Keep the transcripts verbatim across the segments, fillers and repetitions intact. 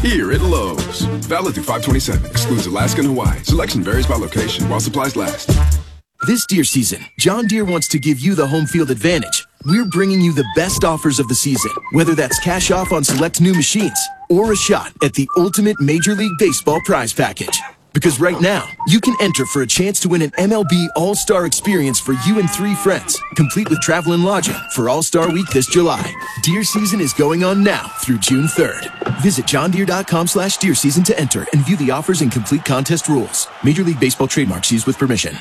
Here at Lowe's. Valid through five twenty-seven. Excludes Alaska and Hawaii. Selection varies by location while supplies last. This Deere season, John Deere wants to give you the home field advantage. We're bringing you the best offers of the season, whether that's cash off on select new machines or a shot at the ultimate Major League Baseball prize package. Because right now, you can enter for a chance to win an M L B All-Star experience for you and three friends, complete with travel and lodging for All-Star Week this July. Deer season is going on now through June third. Visit johndeere.com slash deer season to enter and view the offers and complete contest rules. Major League Baseball trademarks used with permission.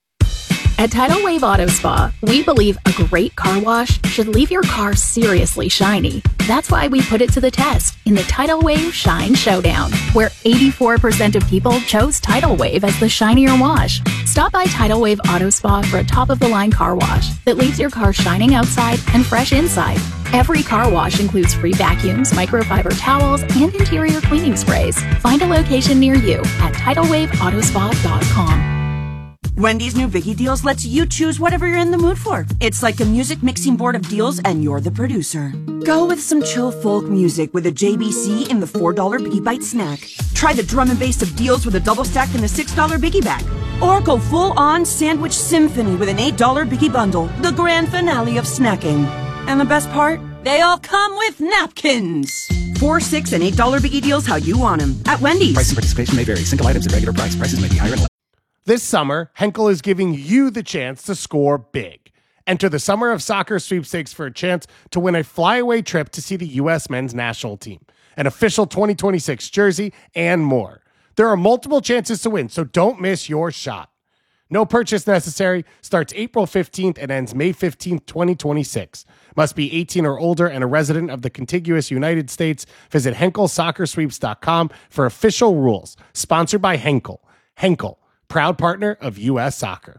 At Tidal Wave Auto Spa, we believe a great car wash should leave your car seriously shiny. That's why we put it to the test in the Tidal Wave Shine Showdown, where eighty-four percent of people chose Tidal Wave as the shinier wash. Stop by Tidal Wave Auto Spa for a top-of-the-line car wash that leaves your car shining outside and fresh inside. Every car wash includes free vacuums, microfiber towels, and interior cleaning sprays. Find a location near you at tidal wave auto spa dot com. Wendy's new Biggie Deals lets you choose whatever you're in the mood for. It's like a music mixing board of deals and you're the producer. Go with some chill folk music with a J B C in the four dollar Biggie Bite snack. Try the drum and bass of deals with a double stack in the six dollar Biggie bag. Or go full-on sandwich symphony with an eight dollar Biggie bundle, the grand finale of snacking. And the best part? They all come with napkins. Four, six, and eight dollar Biggie Deals how you want them at Wendy's. Price and participation may vary. Single items at regular price. Prices may be higher. This summer, Henkel is giving you the chance to score big. Enter the Summer of Soccer sweepstakes for a chance to win a flyaway trip to see the U S men's national team, an official twenty twenty-six jersey, and more. There are multiple chances to win, so don't miss your shot. No purchase necessary. Starts April fifteenth and ends May fifteenth, twenty twenty-six. Must be eighteen or older and a resident of the contiguous United States. Visit henkel soccer sweeps dot com for official rules. Sponsored by Henkel. Henkel, proud partner of U S Soccer.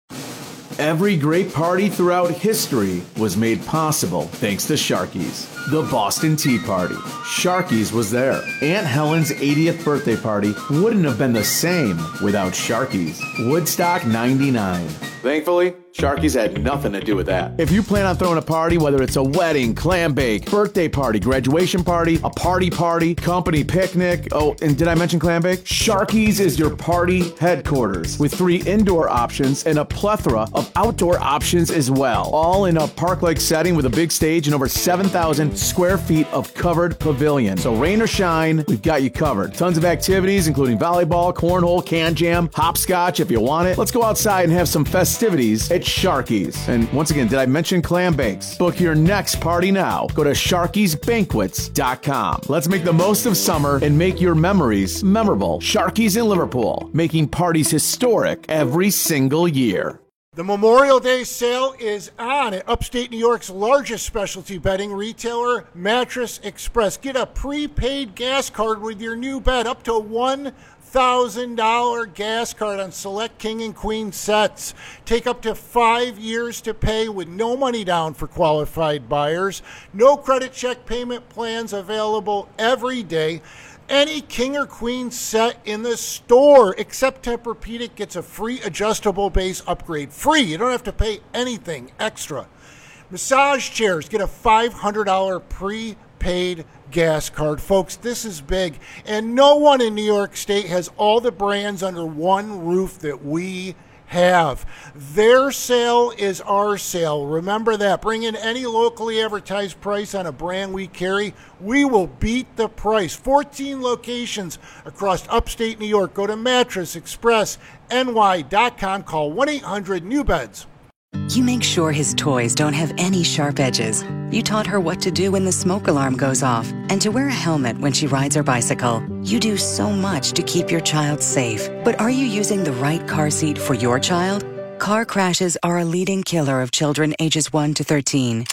Every great party throughout history was made possible thanks to Sharky's. The Boston Tea Party. Sharky's was there. Aunt Helen's eightieth birthday party wouldn't have been the same without Sharky's. Woodstock ninety-nine. Thankfully, Sharky's had nothing to do with that. If you plan on throwing a party, whether it's a wedding, clam bake, birthday party, graduation party, a party party, company picnic, oh, and did I mention clam bake? Sharky's is your party headquarters with three indoor options and a plethora of outdoor options as well. All in a park-like setting with a big stage and over seven thousand square feet of covered pavilion. So rain or shine, we've got you covered. Tons of activities, including volleyball, cornhole, can jam, hopscotch if you want it. Let's go outside and have some festivities at Sharky's. And once again, did I mention clam bakes? Book your next party now. Go to sharkys banquets dot com. Let's make the most of summer and make your memories memorable. Sharky's in Liverpool, making parties historic every single year. The Memorial Day sale is on at upstate New York's largest specialty bedding retailer, Mattress Express. Get a prepaid gas card with your new bed, up to one thousand dollars gas card on select king and queen sets. Take up to five years to pay with no money down for qualified buyers. No credit check payment plans available every day. Any king or queen set in the store except Tempur-Pedic gets a free adjustable base upgrade. Free. You don't have to pay anything extra. Massage chairs get a five hundred dollars prepaid gas card. Folks, this is big. And no one in New York State has all the brands under one roof that we have. Their sale is our sale. Remember that. Bring in any locally advertised price on a brand we carry. We will beat the price. fourteen locations across upstate New York. Go to mattress express N Y dot com. Call one eight hundred new beds. You make sure his toys don't have any sharp edges. You taught her what to do when the smoke alarm goes off and to wear a helmet when she rides her bicycle. You do so much to keep your child safe. But are you using the right car seat for your child? Car crashes are a leading killer of children ages one to thirteen.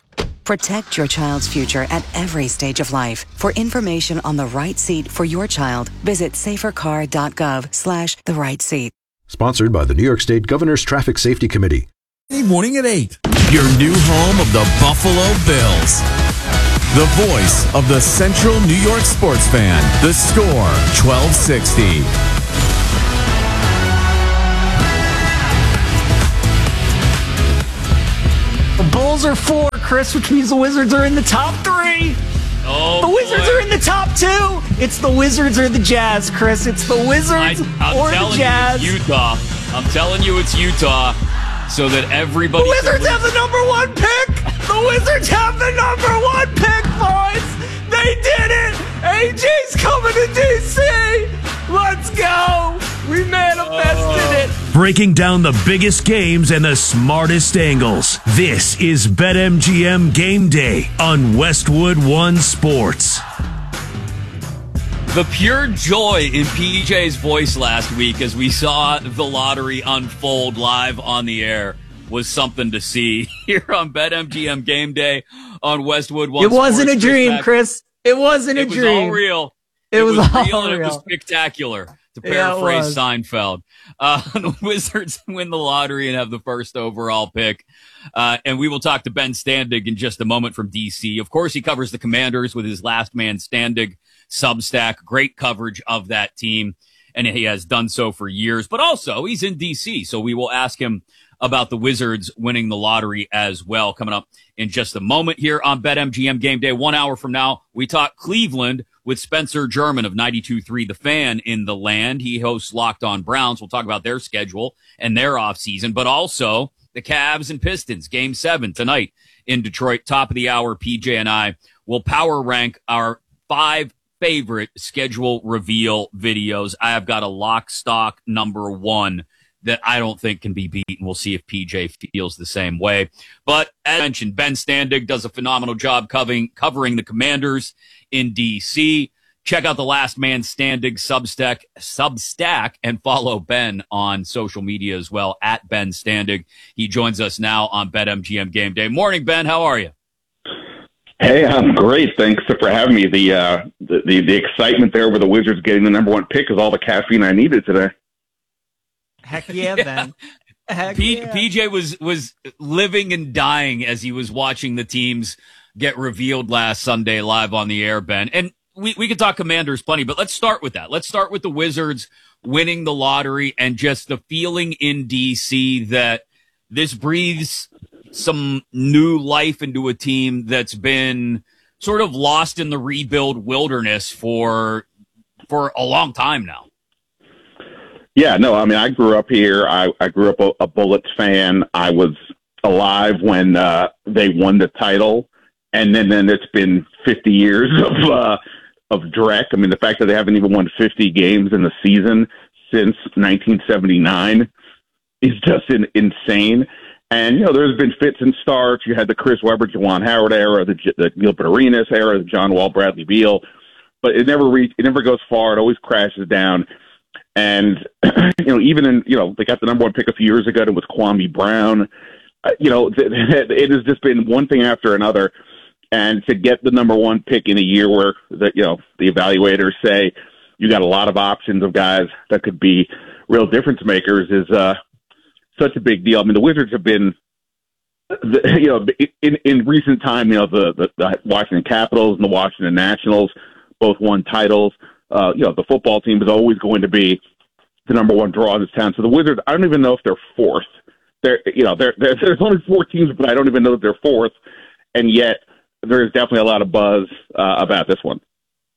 Protect your child's future at every stage of life. For information on the right seat for your child, visit safer car dot gov slash the right seat. Sponsored by the New York State Governor's Traffic Safety Committee. Morning at eight. Your new home of the Buffalo Bills. The voice of the Central New York sports fan. The Score, twelve sixty. The Bulls are four, Chris, which means the Wizards are in the top three. Oh, the Wizards boy. are in the top two. It's the Wizards or the Jazz, Chris. It's the Wizards I, I'm or telling the Jazz. You it's Utah. I'm telling you it's Utah. So that everybody. The Wizards have the number one pick. The Wizards have the number one pick, boys. They did it. A J's coming to D C. Let's go. We manifested it. Breaking down the biggest games and the smartest angles. This is BetMGM Game Day on Westwood One Sports. The pure joy in P J's voice last week as we saw the lottery unfold live on the air was something to see here on BetMGM Game Day on Westwood One It wasn't Sports. a dream, Chris. It wasn't a it dream. It was all real. It, it was, was all real, real. And it was spectacular, to Yeah, paraphrase was. Seinfeld. Uh, the Wizards win the lottery and have the first overall pick. Uh, and we will talk to Ben Standig in just a moment from D C. Of course, he covers the Commanders with his Last Man Standig Substack. Great coverage of that team, and he has done so for years. But also, he's in D C, so we will ask him about the Wizards winning the lottery as well, coming up in just a moment here on BetMGM Game Day. One hour from now, we talk Cleveland with Spencer German of ninety-two point three The Fan in the land. He hosts Locked On Browns. We'll talk about their schedule and their offseason, but also the Cavs and Pistons, Game seven tonight in Detroit. Top of the hour, P J and I will power rank our five favorite schedule reveal videos. I have got a lock stock number one that I don't think can be beaten. We'll see if P J feels the same way. But as I mentioned, Ben Standig does a phenomenal job covering, covering the Commanders in D C. Check out the Last Man Standig Substack, Substack and follow Ben on social media as well, at Ben Standig. He joins us now on BetMGM Game Day. Morning, Ben. How are you? Hey, I'm great. Thanks for having me. The, uh, the, the, the excitement there with the Wizards getting the number one pick is all the caffeine I needed today. Heck yeah, Yeah. Ben. Heck P- yeah. P J was, was living and dying as he was watching the teams get revealed last Sunday live on the air, Ben. And we, we could talk Commanders plenty, but let's start with that. Let's start with the Wizards winning the lottery and just the feeling in D C that this breathes some new life into a team that's been sort of lost in the rebuild wilderness for for a long time now. Yeah, no, I mean, I grew up here. I, I grew up a, a Bullets fan. I was alive when uh, they won the title. And then, then it's been fifty years of uh, of Drek. I mean, the fact that they haven't even won fifty games in the season since nineteen seventy-nine is just in, insane. And, you know, there's been fits and starts. You had the Chris Webber, Juwan Howard era, the, the Gilbert Arenas era, the John Wall, Bradley Beal. But it never reach, it never goes far. It always crashes down. And, you know, even in, you know, they got the number one pick a few years ago. It was Kwame Brown. Uh, you know, th- th- it has just been one thing after another. And to get the number one pick in a year where, the, you know, the evaluators say you got a lot of options of guys that could be real difference makers is uh, such a big deal. I mean, the Wizards have been, the, you know, in, in recent time, you know, the, the, the Washington Capitals and the Washington Nationals both won titles. Uh, you know, the football team is always going to be the number one draw in this town. So the Wizards, I don't even know if they're fourth. They're, you know, they're, they're, there's only four teams, but I don't even know that they're fourth. And yet there's definitely a lot of buzz uh, about this one.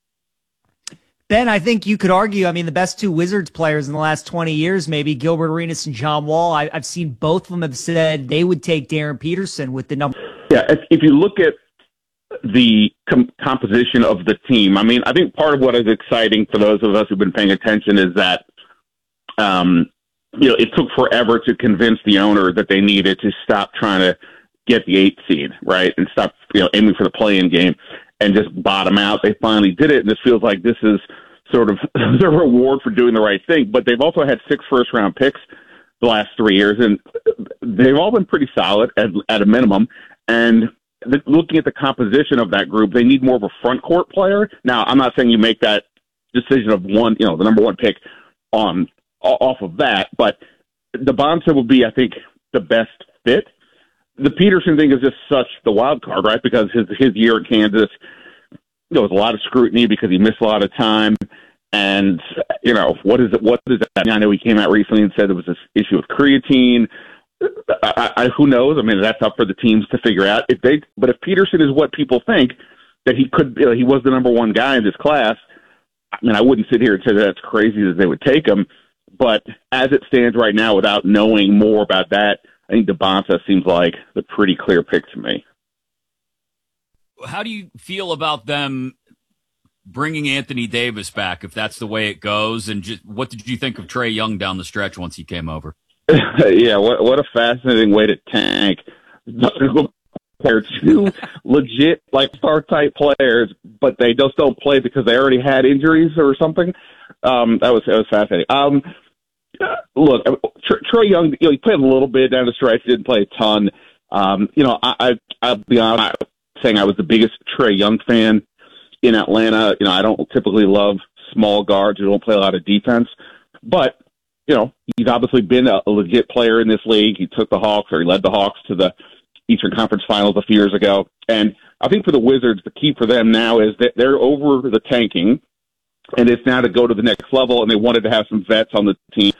Ben, I think you could argue, I mean, the best two Wizards players in the last twenty years, maybe Gilbert Arenas and John Wall. I, I've seen both of them have said they would take Darren Peterson with the number. Yeah, if, if you look at the com- composition of the team, I mean, I think part of what is exciting for those of us who've been paying attention is that, um, you know, it took forever to convince the owner that they needed to stop trying to get the eighth seed, right, and stop, you know, aiming for the play-in game and just bottom out. They finally did it, and this feels like this is sort of the reward for doing the right thing. But they've also had six first-round picks the last three years, and they've all been pretty solid at, at a minimum. And the, looking at the composition of that group, they need more of a front court player. Now, I'm not saying you make that decision of one, you know, the number one pick on off of that, but the Bonsa would be, I think, the best fit. The Peterson thing is just such the wild card, right? Because his his year at Kansas, there was a lot of scrutiny because he missed a lot of time. And, you know, what is it? What is that? I know he came out recently and said there was this issue with creatine. I, I, who knows? I mean, that's up for the teams to figure out. If they, but if Peterson is what people think, that he could, you know, he was the number one guy in this class. I mean, I wouldn't sit here and say that that's crazy that they would take him, but as it stands right now, without knowing more about that, I think DeBonta seems like the pretty clear pick to me. How do you feel about them bringing Anthony Davis back, if that's the way it goes? And just, what did you think of Trae Young down the stretch once he came over? Yeah, what what a fascinating way to tank. They're two legit, like, star-type players, but they just don't play because they already had injuries or something. Um, that was that was fascinating. Um, look, Trae Young, you know, he played a little bit down the stretch, didn't play a ton. Um, you know, I, I, I'll be honest, I'm saying I was the biggest Trae Young fan in Atlanta. You know, I don't typically love small guards who don't play a lot of defense, but, you know, he's obviously been a, a legit player in this league. He took the Hawks, or he led the Hawks to the Eastern Conference Finals a few years ago. And I think for the Wizards, the key for them now is that they're over the tanking, and it's now to go to the next level, and they wanted to have some vets on the team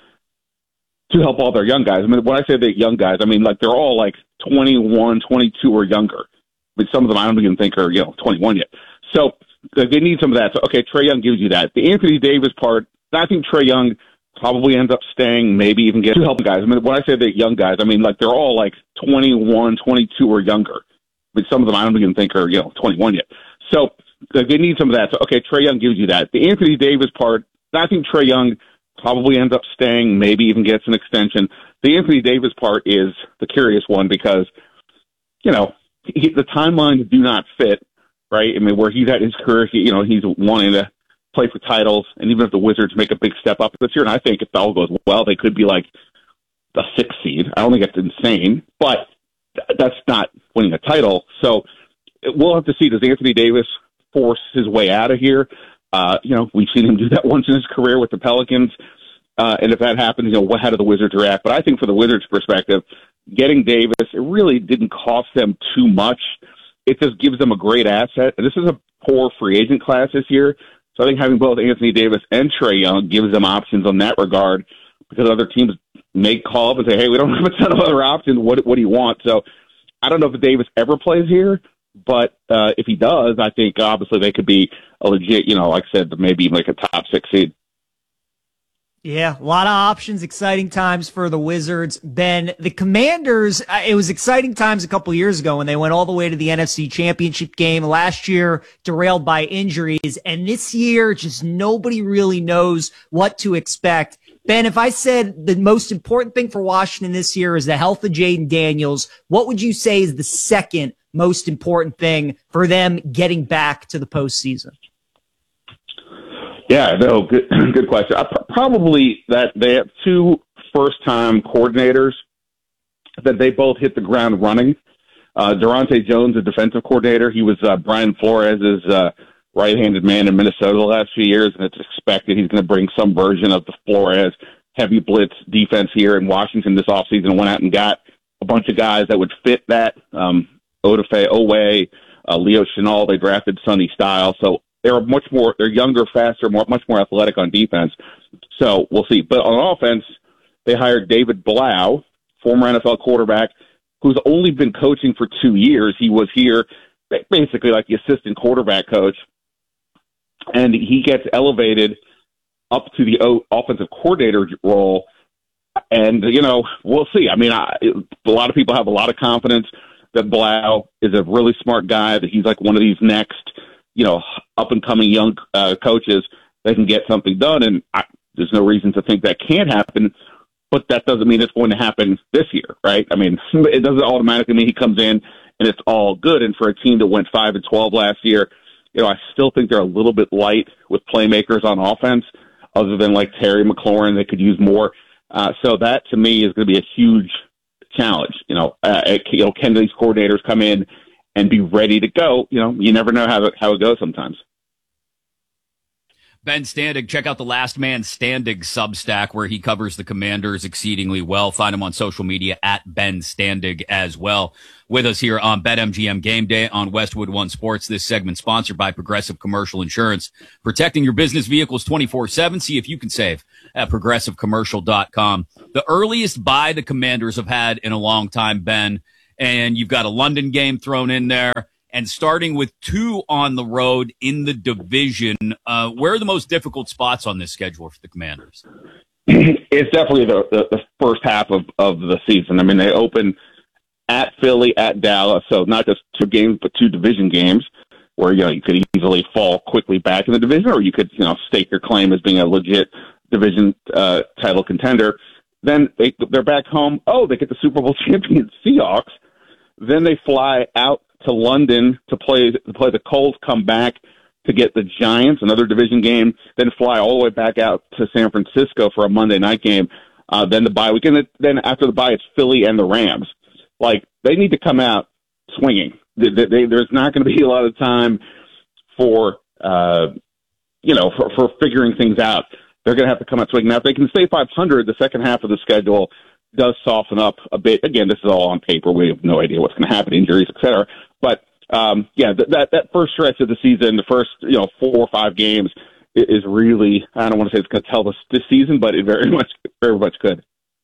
to help all their young guys. I mean, when I say the young guys, I mean, like, they're all like twenty-one, twenty-two or younger. I mean, some of them I don't even think are, you know, twenty-one yet. So like, they need some of that. So, okay, Trae Young gives you that. The Anthony Davis part, I think Trae Young probably ends up staying, maybe even get to help guys. I mean, when I say the young guys, I mean, like, they're all like twenty-one, twenty-two or younger. I mean, some of them I don't even think are, you know, twenty-one yet. So like, they need some of that. So, okay, Trae Young gives you that. The Anthony Davis part, I think Trae Young probably ends up staying, maybe even gets an extension. The Anthony Davis part is the curious one because, you know, he, the timelines do not fit, right? I mean, where he's at his career, he, you know, he's wanting to play for titles, and even if the Wizards make a big step up this year, and I think if all goes well, they could be like the sixth seed. I don't think that's insane, but th- that's not winning a title. So we'll have to see. Does Anthony Davis force his way out of here? Uh, you know, we've seen him do that once in his career with the Pelicans. Uh, and if that happens, you know, how do the Wizards react? But I think for the Wizards' perspective, getting Davis, it really didn't cost them too much. It just gives them a great asset. And this is a poor free agent class this year. So I think having both Anthony Davis and Trae Young gives them options on that regard, because other teams may call up and say, hey, we don't have a ton of other options. What, what do you want? So I don't know if Davis ever plays here, but uh, if he does, I think obviously they could be a legit, you know, like I said, maybe even like a top six seed. Yeah, a lot of options, exciting times for the Wizards. Ben, the Commanders, it was exciting times a couple years ago when they went all the way to the N F C Championship game. Last year, derailed by injuries. And this year, just nobody really knows what to expect. Ben, if I said the most important thing for Washington this year is the health of Jaden Daniels, what would you say is the second most important thing for them getting back to the postseason? Yeah, no, good, good question. I, probably that they have two first-time coordinators that they both hit the ground running. Uh, Durante Jones, a defensive coordinator, he was uh, Brian Flores' uh, right-handed man in Minnesota the last few years, and it's expected he's going to bring some version of the Flores heavy blitz defense here in Washington this offseason, and went out and got a bunch of guys that would fit that. Um, Odafe Owe, uh, Leo Chenal, they drafted Sonny Style, so they're much more, they're younger, faster, more, much more athletic on defense. So we'll see. But on offense, they hired David Blau, former N F L quarterback, who's only been coaching for two years. He was here basically like the assistant quarterback coach, and he gets elevated up to the o- offensive coordinator role. And, you know, we'll see. I mean, I, a lot of people have a lot of confidence that Blau is a really smart guy, that he's like one of these next, you know, up-and-coming young uh, coaches that can get something done, and I, there's no reason to think that can't happen, but that doesn't mean it's going to happen this year, right? I mean, it doesn't automatically mean he comes in and it's all good, and for a team that went five and twelve last year, you know, I still think they're a little bit light with playmakers on offense, other than like Terry McLaurin. They could use more. Uh, so that, to me, is going to be a huge challenge. You know, uh, you know, can these coordinators come in and be ready to go? You know, you never know how it, how it goes sometimes. Ben Standig, check out the Last Man Standing Substack, where he covers the Commanders exceedingly well. Find him on social media at Ben Standig as well. With us here on BetMGM Game Day on Westwood One Sports. This segment sponsored by Progressive Commercial Insurance, protecting your business vehicles twenty-four seven. See if you can save at progressive commercial dot com. The earliest bye the Commanders have had in a long time, Ben, and you've got a London game thrown in there. and starting with two on the road in the division, uh, where are the most difficult spots on this schedule for the Commanders? It's definitely the, the, the first half of, of the season. I mean, they open at Philly, at Dallas, so not just two games, but two division games where, you know, you could easily fall quickly back in the division, or you could, you know, stake your claim as being a legit division uh, title contender. Then they, they're back home. Oh, they get the Super Bowl champion Seahawks. Then they fly out to London to play to play the Colts, come back to get the Giants, another division game, then fly all the way back out to San Francisco for a Monday night game. Uh, then the bye weekend. Then after the bye, it's Philly and the Rams. Like, they need to come out swinging. They, they, there's not going to be a lot of time for, uh, you know, for, for figuring things out. They're going to have to come out swinging. Now, if they can stay five hundred, the second half of the schedule does soften up a bit. Again, this is all on paper. We have no idea what's going to happen, injuries, et cetera. But, um, yeah, th- that, that first stretch of the season, the first, you know, four or five games is really, I don't want to say it's going to tell us this season, but it very much, very much could.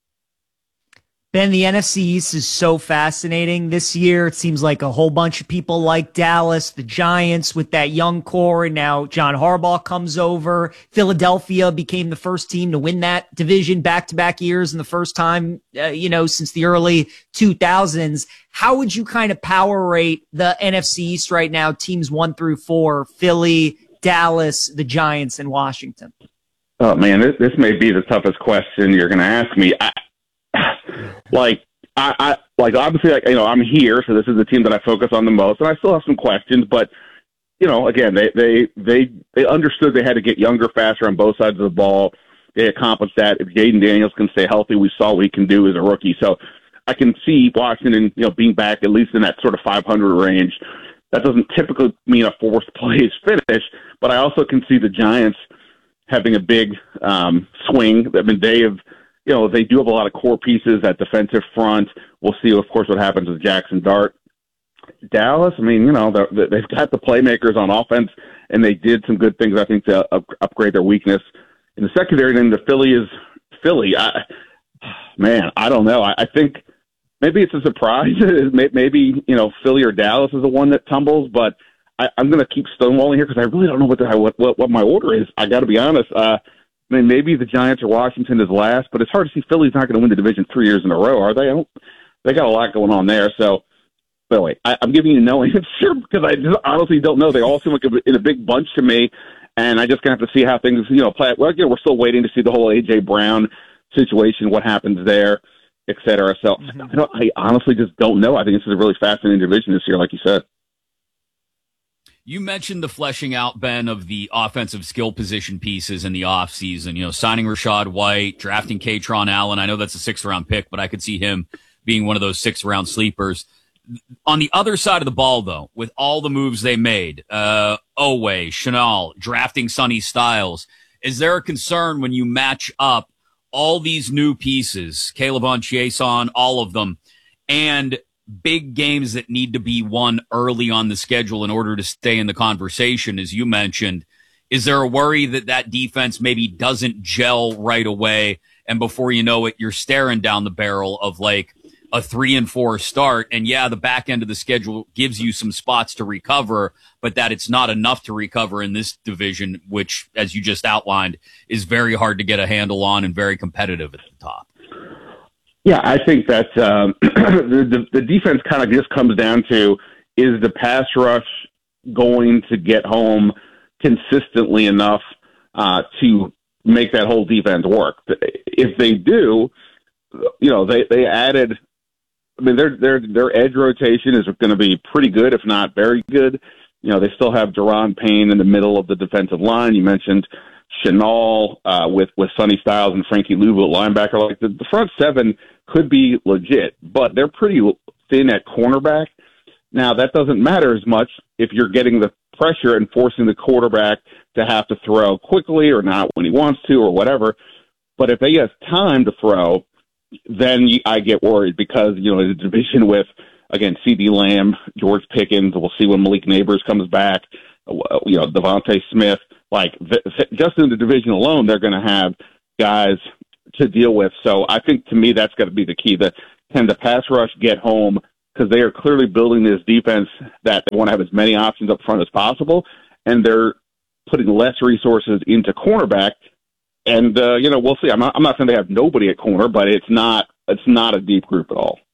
Ben, the N F C East is so fascinating this year. It seems like a whole bunch of people like Dallas, the Giants with that young core, and now John Harbaugh comes over. Philadelphia became the first team to win that division back-to-back years and the first time, uh, you know, since the early two thousands. How would you kind of power rate the N F C East right now, teams one through four, Philly, Dallas, the Giants, and Washington? Oh, man, this, this may be the toughest question you're going to ask me. I, Like, I, I, like, obviously, like, you know, I'm here, so this is the team that I focus on the most, and I still have some questions, but, you know, again, they, they, they, they understood they had to get younger faster on both sides of the ball. They accomplished that. If Jaden Daniels can stay healthy, we saw what he can do as a rookie. So I can see Washington, you know, being back at least in that sort of five hundred range. That doesn't typically mean a fourth place finish, but I also can see the Giants having a big um, swing. I mean, they have, you know, they do have a lot of core pieces at defensive front. We'll see, of course, what happens with Jackson Dart. Dallas, I mean, you know, they've got the playmakers on offense, and they did some good things, I think, to up, upgrade their weakness. In the secondary, then the Philly is Philly. I, man, I don't know. I, I think maybe it's a surprise. Maybe, you know, Philly or Dallas is the one that tumbles, but I, I'm going to keep stonewalling here because I really don't know what, the, what, what, what my order is. I got to be honest. Uh, I mean, maybe the Giants or Washington is last, but it's hard to see Philly's not going to win the division three years in a row, are they? I don't, they got a lot going on there. So, by the way, I, I'm giving you no answer because I just honestly don't know. They all seem like a, in a big bunch to me, and I just going to have to see how things, you know, play out. Well, again, we're still waiting to see the whole A J Brown situation, what happens there, et cetera. So, mm-hmm. I, don't, I honestly just don't know. I think this is a really fascinating division this year, like you said. You mentioned the fleshing out, Ben, of the offensive skill position pieces in the offseason. You know, signing Rachaad White, drafting Katron Allen. I know that's a sixth-round pick, but I could see him being one of those sixth-round sleepers. On the other side of the ball, though, with all the moves they made, uh, Oweh, Chenal, drafting Sonny Styles, is there a concern when you match up all these new pieces, Caleb Chiason, all of them, and big games that need to be won early on the schedule in order to stay in the conversation, as you mentioned? Is there a worry that that defense maybe doesn't gel right away, and before you know it, you're staring down the barrel of like a three and four start? And yeah, the back end of the schedule gives you some spots to recover, but that it's not enough to recover in this division, which, as you just outlined, is very hard to get a handle on and very competitive at the top. Yeah, I think that um, the, the, the defense kind of just comes down to, is the pass rush going to get home consistently enough uh, to make that whole defense work? If they do, you know, they, they added, I mean, their, their, their edge rotation is going to be pretty good, if not very good. You know, they still have Daron Payne in the middle of the defensive line. You mentioned Chenal uh, with, with Sonny Styles and Frankie Louvu at linebacker. Like the, the front seven could be legit, but they're pretty thin at cornerback. Now, that doesn't matter as much if you're getting the pressure and forcing the quarterback to have to throw quickly or not when he wants to or whatever. But if they have time to throw, then I get worried because, you know, the division with, again, CeeDee Lamb, George Pickens, we'll see when Malik Neighbors comes back, you know, Devontae Smith. Like, just in the division alone, they're going to have guys to deal with. So I think, to me, that's got to be the key. That can the pass rush get home because they are clearly building this defense that they want to have as many options up front as possible, and they're putting less resources into cornerback. And, uh, you know, we'll see. I'm not, I'm not saying they have nobody at corner, but it's not it's not a deep group at all.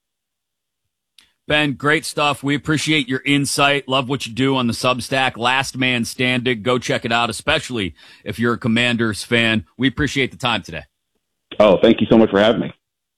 Ben, great stuff. We appreciate your insight. Love what you do on the Substack. Last Man Standing. Go check it out, especially if you're a Commanders fan. We appreciate the time today. Oh, thank you so much for having me.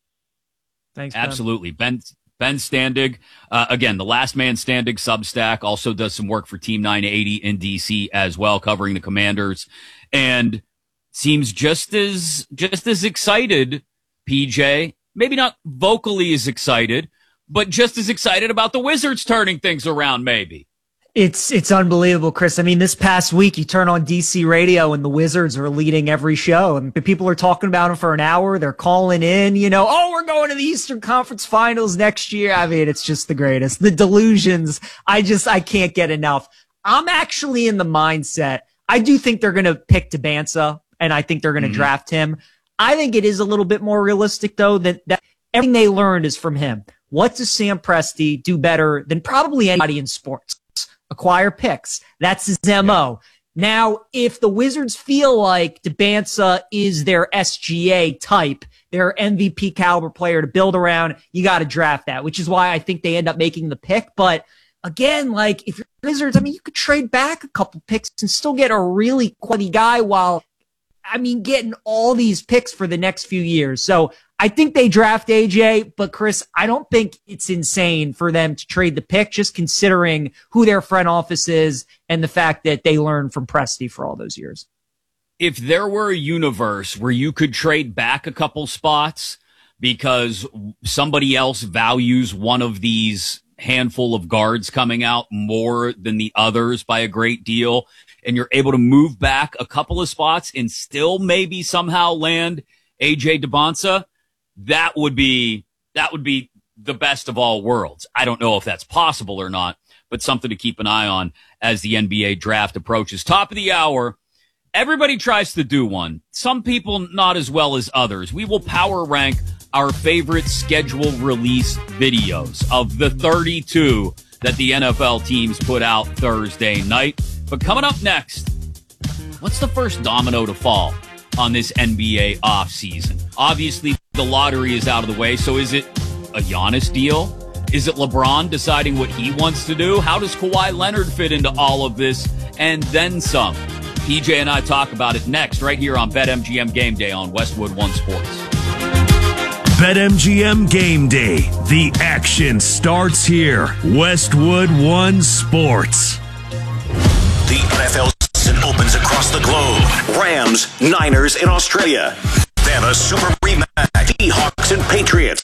Thanks, Ben. Absolutely. Ben Ben Standig, uh, again, the Last Man Standing Substack, also does some work for Team nine eighty in D C as well, covering the Commanders, and seems just as just as excited, P J, maybe not vocally as excited, but just as excited about the Wizards turning things around, maybe. It's it's unbelievable, Chris. I mean, this past week, you turn on D C radio and the Wizards are leading every show. And people are talking about them for an hour. They're calling in, you know, oh, we're going to the Eastern Conference Finals next year. I mean, it's just the greatest. The delusions, I just, I can't get enough. I'm actually in the mindset. I do think they're going to pick Dabansa, and I think they're going to mm-hmm. draft him. I think it is a little bit more realistic, though, that, that everything they learned is from him. What does Sam Presti do better than probably anybody in sports? Acquire picks. That's his M O. Now, if the Wizards feel like Dabansa is their S G A type, their M V P caliber player to build around, you got to draft that, which is why I think they end up making the pick. But again, like if you're Wizards, I mean, you could trade back a couple picks and still get a really quality guy while, I mean, getting all these picks for the next few years. So I think they draft A J, but Chris, I don't think it's insane for them to trade the pick, just considering who their front office is and the fact that they learned from Presti for all those years. If there were a universe where you could trade back a couple spots because somebody else values one of these handful of guards coming out more than the others by a great deal, and you're able to move back a couple of spots and still maybe somehow land A J Dabansa, that would be, that would be the best of all worlds. I don't know if that's possible or not, but something to keep an eye on as the N B A draft approaches. Top of the hour. Everybody tries to do one. Some people not as well as others. We will power rank our favorite schedule release videos of the thirty-two that the N F L teams put out Thursday night. But coming up next, what's the first domino to fall on this N B A offseason? Obviously, the lottery is out of the way, so is it a Giannis deal? Is it LeBron deciding what he wants to do? How does Kawhi Leonard fit into all of this? And then some. P J and I talk about it next, right here on BetMGM Game Day on Westwood One Sports. BetMGM Game Day. The action starts here. Westwood One Sports. The N F L season opens across the globe. Rams, Niners in Australia. Then a super rematch